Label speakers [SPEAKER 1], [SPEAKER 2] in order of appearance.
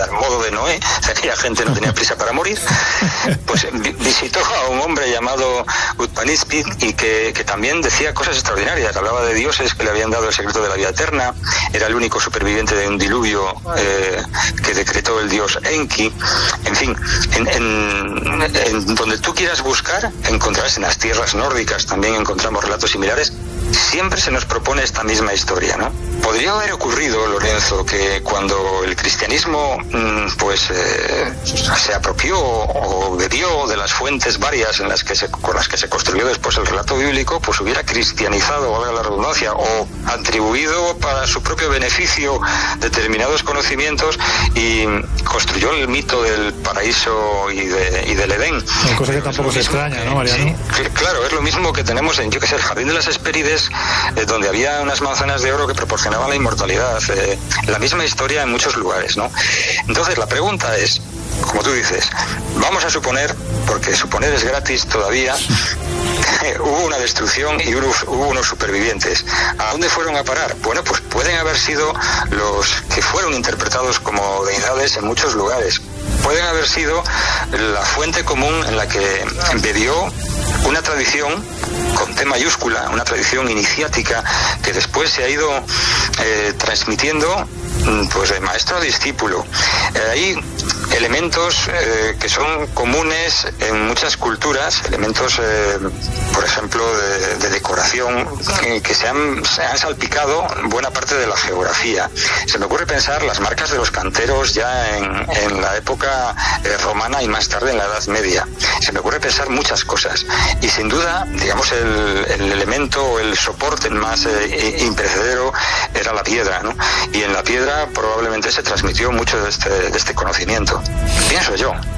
[SPEAKER 1] al modo de Noé, aquella gente no tenía prisa para morir, pues visitó a un hombre llamado Utpanishpi y que también decía cosas extraordinarias. Hablaba de dioses que le habían dado el secreto de la vida eterna, era el único superviviente de un diluvio que decretó el dios Enki. En fin, en donde tú quieras buscar, encontrarás en las tierras nórdicas, también encontramos relatos similares. Siempre se nos propone esta misma historia, ¿no? Podría haber ocurrido, Lorenzo, que cuando el cristianismo se apropió o bebió de las fuentes varias con las que se construyó después el relato bíblico, pues hubiera cristianizado, valga la redundancia, o atribuido para su propio beneficio determinados conocimientos y construyó el mito del paraíso y del Edén.
[SPEAKER 2] Una cosa que tampoco se extraña, ¿no, Mariano?
[SPEAKER 1] Sí, claro, es lo mismo que tenemos en, el Jardín de las Hespérides, donde había unas manzanas de oro que proporcionaban la inmortalidad. La misma historia en muchos lugares, ¿no? Entonces la pregunta es, como tú dices, vamos a suponer, porque suponer es gratis todavía, hubo una destrucción y hubo unos supervivientes. ¿A dónde fueron a parar? Bueno, pues pueden haber sido los que fueron interpretados como deidades en muchos lugares. Pueden haber sido la fuente común en la que bebió una tradición con T mayúscula, una tradición iniciática que después se ha ido transmitiendo pues de maestro a discípulo. Hay elementos que son comunes en muchas culturas, elementos, por ejemplo, de decoración, que se han salpicado buena parte de la geografía. Se me ocurre pensar las marcas de los canteros ya en la época romana y más tarde en la Edad Media. Se me ocurre pensar muchas cosas. Y sin duda, digamos, el elemento, el soporte más imperecedero era la piedra, ¿no? Y en la piedra probablemente se transmitió mucho de este conocimiento. Pienso yo.